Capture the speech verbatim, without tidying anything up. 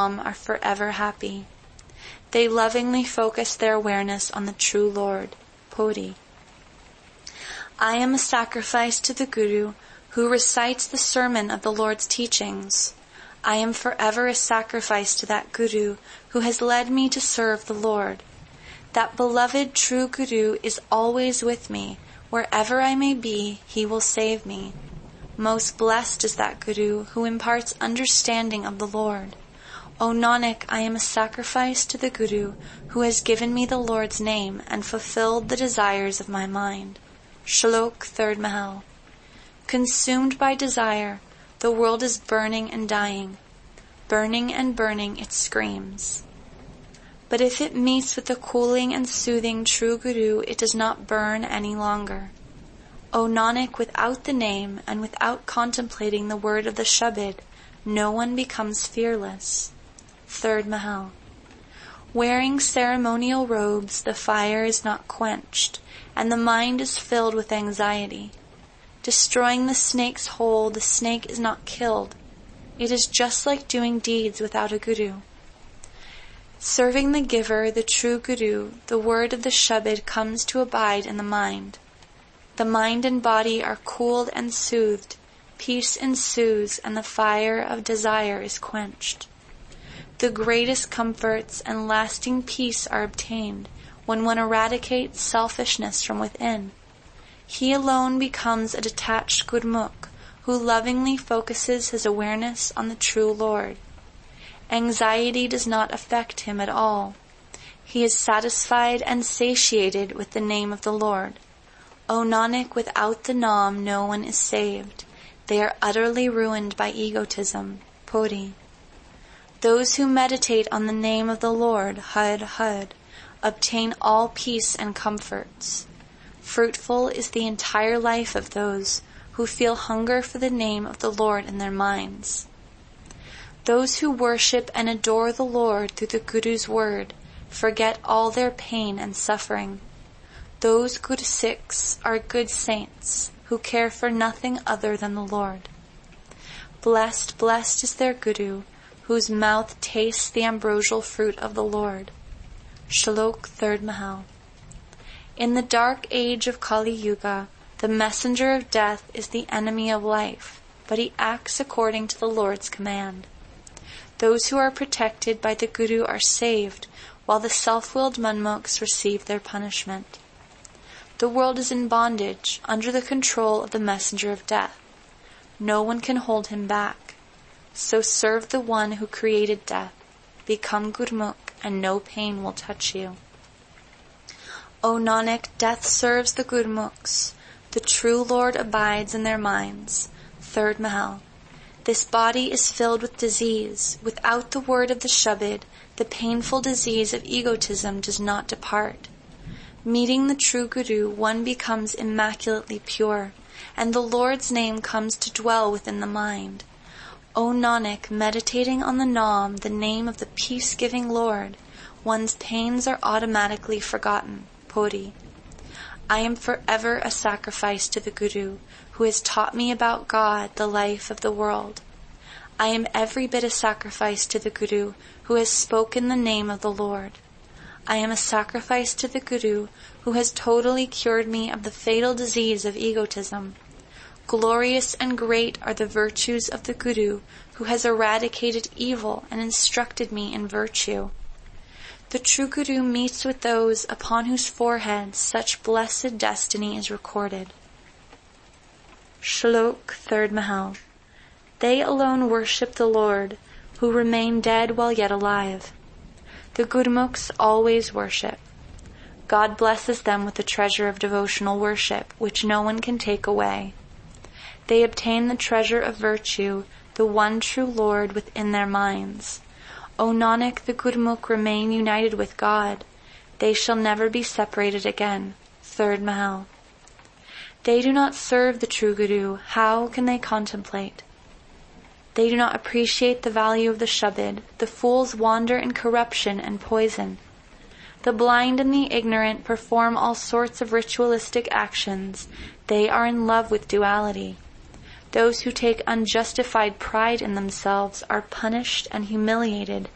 Nam are forever happy. They lovingly focus their awareness on the true Lord, Bodhi. I am a sacrifice to the Guru who recites the sermon of the Lord's teachings. I am forever a sacrifice to that Guru who has led me to serve the Lord. That beloved true Guru is always with me. Wherever I may be, he will save me. Most blessed is that Guru who imparts understanding of the Lord. O Nanak, I am a sacrifice to the Guru who has given me the Lord's name and fulfilled the desires of my mind. Shlok, third Mahal. Consumed by desire, the world is burning and dying. Burning and burning, it screams. But if it meets with the cooling and soothing true Guru, it does not burn any longer. O Nanak, without the name and without contemplating the word of the Shabad, no one becomes fearless. Third Mahal. Wearing ceremonial robes, the fire is not quenched, and the mind is filled with anxiety. Destroying the snake's hole, the snake is not killed. It is just like doing deeds without a Guru. Serving the giver, the true Guru, the word of the Shabad comes to abide in the mind. The mind and body are cooled and soothed, peace ensues, and the fire of desire is quenched. The greatest comforts and lasting peace are obtained when one eradicates selfishness from within. He alone becomes a detached Gurmukh who lovingly focuses his awareness on the true Lord. Anxiety does not affect him at all. He is satisfied and satiated with the name of the Lord. O Nanak, without the Nam no one is saved. They are utterly ruined by egotism. Bodhi. Those who meditate on the name of the Lord, Had Had, obtain all peace and comforts. Fruitful is the entire life of those who feel hunger for the name of the Lord in their minds. Those who worship and adore the Lord through the Guru's word forget all their pain and suffering. Those good Sikhs are good saints who care for nothing other than the Lord. Blessed, blessed is their Guru, whose mouth tastes the ambrosial fruit of the Lord. Shlok, third Mahal. In the dark age of Kali Yuga, the messenger of death is the enemy of life, but he acts according to the Lord's command. Those who are protected by the Guru are saved, while the self-willed Manmukhs receive their punishment. The world is in bondage, under the control of the messenger of death. No one can hold him back. So serve the one who created death. Become Gurmukh, and no pain will touch you. O Nanak, death serves the Gurmukhs. The true Lord abides in their minds. Third Mahal. This body is filled with disease. Without the word of the Shabad, the painful disease of egotism does not depart. Meeting the true Guru, one becomes immaculately pure, and the Lord's name comes to dwell within the mind. O Nanak, meditating on the Nam, the name of the peace-giving Lord, one's pains are automatically forgotten. Bodhi. I am forever a sacrifice to the Guru, who has taught me about God, the life of the world. I am every bit a sacrifice to the Guru, who has spoken the name of the Lord. I am a sacrifice to the Guru, who has totally cured me of the fatal disease of egotism. Glorious and great are the virtues of the Guru, who has eradicated evil and instructed me in virtue. The true Guru meets with those upon whose foreheads such blessed destiny is recorded. Shlok, third Mahal. They alone worship the Lord, who remain dead while yet alive. The Gurmukhs always worship. God blesses them with the treasure of devotional worship, which no one can take away. They obtain the treasure of virtue, the one true Lord, within their minds. O Nanak, the Gurmukh remain united with God. They shall never be separated again. Third Mahal. They do not serve the true Guru. How can they contemplate? They do not appreciate the value of the Shabad. The fools wander in corruption and poison. The blind and the ignorant perform all sorts of ritualistic actions. They are in love with duality. Those who take unjustified pride in themselves are punished and humiliated